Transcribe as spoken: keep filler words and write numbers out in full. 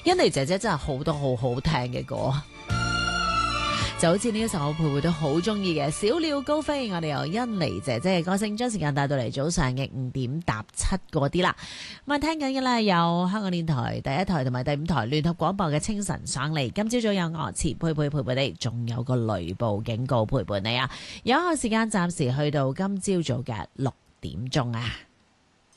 欣妮姐姐真係好多好好聽嘅歌，就好似呢一首我陪陪都好中意嘅《小鳥高飛》，我哋由欣妮姐姐嘅歌聲將時間帶到嚟早上嘅五點搭七嗰啲啦。咁啊，聽緊嘅咧有香港電台第一台同埋第五台聯合廣播嘅清晨上嚟，今朝早有樂詞陪陪陪陪你，仲有個雷暴警告陪伴你啊！有一個時間暫時去到今朝早嘅六點鐘啊。